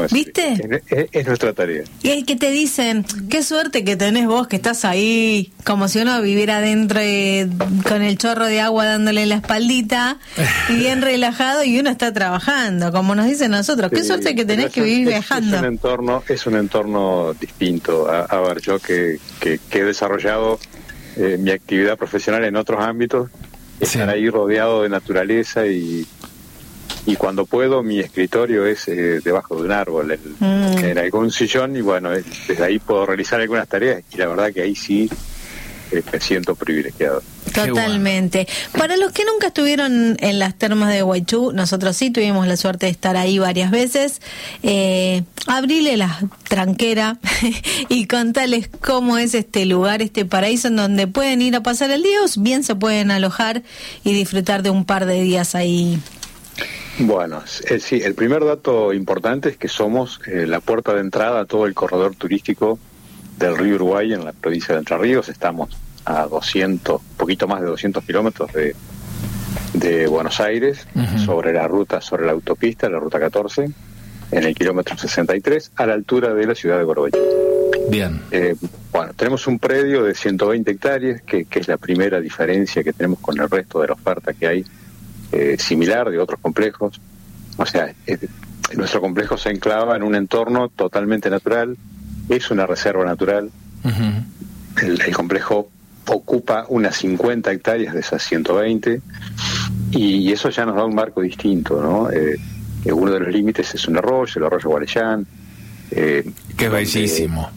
¿Viste? Es nuestra tarea. Y hay que te dicen, qué suerte que tenés vos, que estás ahí, como si uno viviera adentro con el chorro de agua dándole la espaldita, y bien relajado, y uno está trabajando, como nos dicen nosotros. Qué suerte que tenés que vivir viajando. Es un entorno distinto. A ver, yo que he desarrollado mi actividad profesional en otros ámbitos, estar ahí rodeado de naturaleza y cuando puedo mi escritorio es debajo de un árbol, en algún sillón, y bueno, desde ahí puedo realizar algunas tareas, y la verdad que ahí sí me siento privilegiado. Totalmente. Para los que nunca estuvieron en las termas de Guaychú, nosotros sí tuvimos la suerte de estar ahí varias veces. Abrile la tranquera y contales cómo es este lugar, este paraíso en donde pueden ir a pasar el día, o bien se pueden alojar y disfrutar de un par de días ahí. Bueno, sí, el primer dato importante es que somos la puerta de entrada a todo el corredor turístico del río Uruguay en la provincia de Entre Ríos. Estamos a poquito más de 200 kilómetros de Buenos Aires, sobre la autopista, la ruta 14, en el kilómetro 63, a la altura de la ciudad de Gorobetú. Bien. Bueno, tenemos un predio de 120 hectáreas, que es la primera diferencia que tenemos con el resto de la oferta que hay, similar de otros complejos. O sea, nuestro complejo se enclava en un entorno totalmente natural, es una reserva natural. El complejo ocupa unas 50 hectáreas de esas 120, y eso ya nos da un marco distinto, ¿no? Uno de los límites es un arroyo, el arroyo Guarellán. Que es bellísimo,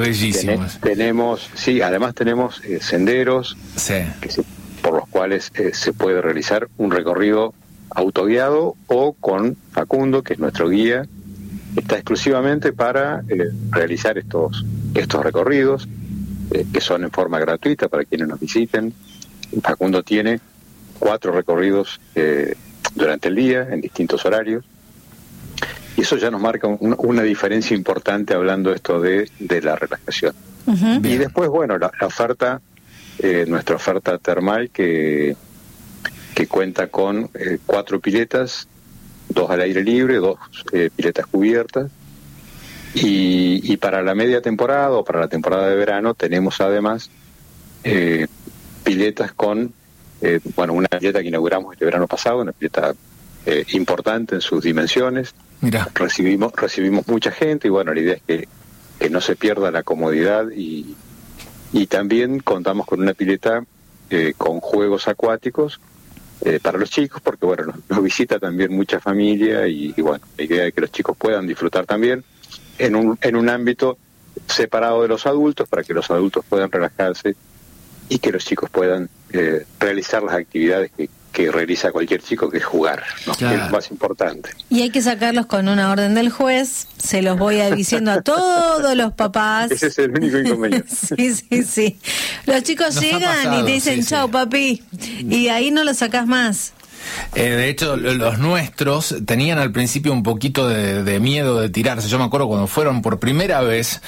Además tenemos senderos, por los cuales se puede realizar un recorrido autoguiado o con Facundo, que es nuestro guía. Está exclusivamente para realizar estos recorridos, que son en forma gratuita para quienes nos visiten. Facundo tiene 4 recorridos durante el día, en distintos horarios, y eso ya nos marca una diferencia importante, hablando esto de la relajación. Y después, bueno, la oferta, nuestra oferta termal, que cuenta con 4 piletas, 2 al aire libre, 2 piletas cubiertas, y para la media temporada o para la temporada de verano tenemos además piletas con una pileta que inauguramos este verano pasado, una pileta importante en sus dimensiones. Mirá. Recibimos mucha gente, y bueno, la idea es que no se pierda la comodidad, y también contamos con una pileta con juegos acuáticos para los chicos, porque bueno, nos visita también mucha familia, y bueno, la idea es que los chicos puedan disfrutar también en un ámbito separado de los adultos, para que los adultos puedan relajarse y que los chicos puedan realizar las actividades que realiza cualquier chico, que es jugar, ¿no? Claro. Que es lo más importante. Y hay que sacarlos con una orden del juez, se los voy diciendo a todos los papás. Ese es el único inconveniente. Sí. Los chicos llegan y te dicen, chau, papi, y ahí no los sacás más. De hecho, los nuestros tenían al principio un poquito de miedo de tirarse. Yo me acuerdo cuando fueron por primera vez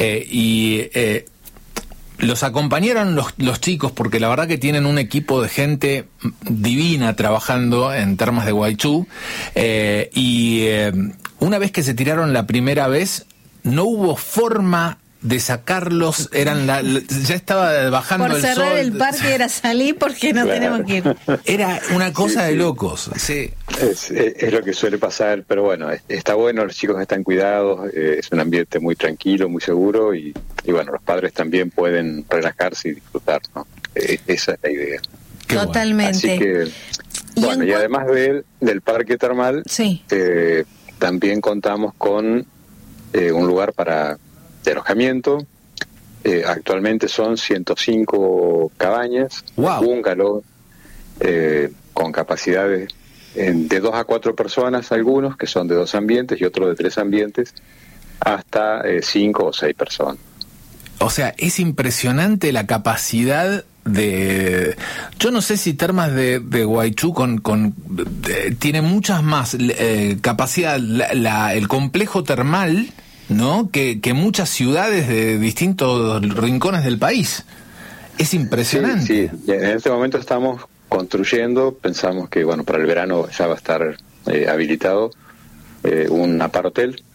los acompañaron los chicos, porque la verdad que tienen un equipo de gente divina trabajando en Termas de Guaychú, y una vez que se tiraron la primera vez, no hubo forma de sacarlos. Ya estaba bajando el sol. Por cerrar el parque era salir, porque no tenemos que ir. Era una cosa de locos. Sí. Es lo que suele pasar, pero bueno, está bueno, los chicos están cuidados, es un ambiente muy tranquilo, muy seguro, y bueno, los padres también pueden relajarse y disfrutar, ¿no? Esa es la idea. Totalmente. Así que, bueno, y además del parque termal, sí, también contamos con un lugar de alojamiento. Actualmente son 105 cabañas, bungalow, con capacidades de 2 a 4 personas, algunos que son de 2 ambientes y otros de 3 ambientes, hasta 5 o 6 personas. O sea, es impresionante la capacidad de... Yo no sé si Termas de Guaychú tiene muchas más capacidad, el complejo termal, ¿no? Que muchas ciudades de distintos rincones del país. Es impresionante. Sí. En este momento estamos construyendo, pensamos que bueno, para el verano ya va a estar habilitado un apart-hotel